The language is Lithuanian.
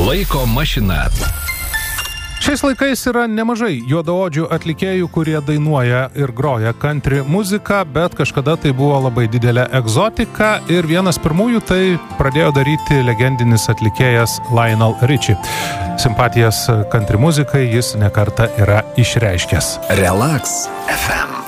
Laiko mašina. Šiais laikais yra nemažai juodaodžių atlikėjų, kurie dainuoja ir groja country muziką, bet kažkada tai buvo labai didelė egzotika ir vienas pirmųjų tai pradėjo daryti legendinis atlikėjas Lionel Richie. Simpatijas country muzikai jis ne kartą yra išreiškęs. Relax FM.